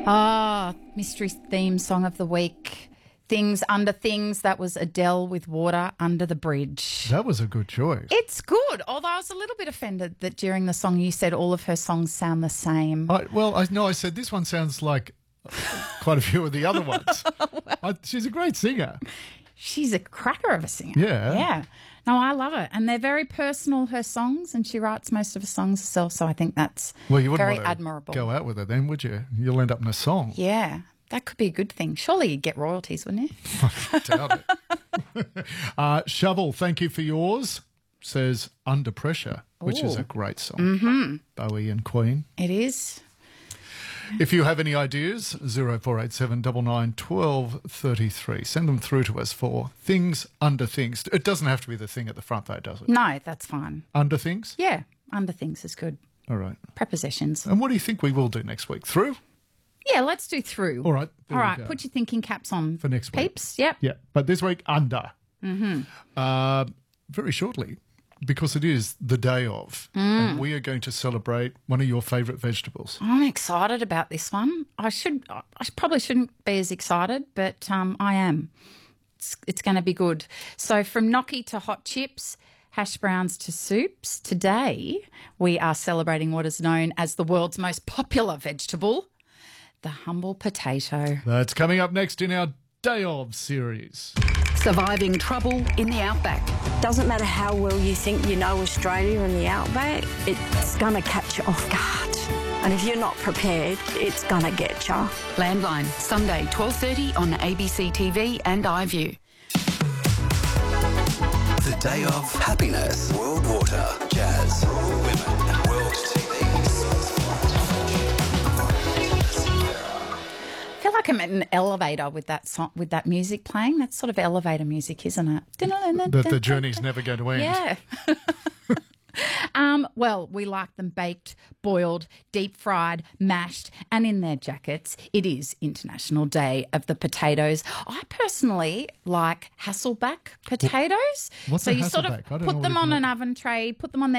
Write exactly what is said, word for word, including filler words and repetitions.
Ah, mystery theme song of the week. Things Under Things. That was Adele with Water Under the Bridge. That was a good choice. It's good, although I was a little bit offended that during the song you said all of her songs sound the same. I, well, I no, I said this one sounds like quite a few of the other ones. well, I, she's a great singer. She's a cracker of a singer. Yeah. Yeah. No, I love it. And they're very personal, her songs, and she writes most of her songs herself, so I think that's well, you wouldn't very want to admirable. Go out with her then, would you? You'll end up in a song. Yeah. That could be a good thing. Surely you'd get royalties, wouldn't you? I doubt it. uh, Shovel, thank you for yours, says Under Pressure, which Ooh. is a great song. Mm-hmm. Bowie and Queen. It is. If you have any ideas, zero four eight seven nine nine one two three three. Send them through to us for Things Under Things. It doesn't have to be the thing at the front though, does it? No, that's fine. Under Things? Yeah, Under Things is good. All right. Prepositions. And what do you think we will do next week? Through? Yeah, let's do through. All right. All right, put your thinking caps on. For next week. Peeps, yep. Yeah, but this week, under. Mm-hmm. Uh, very shortly, because it is the day of, Mm. and we are going to celebrate one of your favourite vegetables. I'm excited about this one. I should, I probably shouldn't be as excited, but um, I am. It's, it's going to be good. So from gnocchi to hot chips, hash browns to soups, today we are celebrating what is known as the world's most popular vegetable, the humble potato. That's coming up next in our Day Of series. Surviving trouble in the outback. Doesn't matter how well you think you know Australia and the outback, it's going to catch you off guard. And if you're not prepared, it's going to get you. Landline, Sunday, twelve thirty on A B C T V and iView. The Day Of Happiness. World Water. Jazz. Women. World T V. I feel like I'm in an elevator with that song, with that music playing. That's sort of elevator music, isn't it? That the journey's never going to end. Yeah. um, well, we like them baked, boiled, deep fried, mashed, and in their jackets. It is International Day of the Potatoes. I personally like Hasselback potatoes. What's so a you sort of Hasselback? I don't know put what them it on is. an oven tray, put them on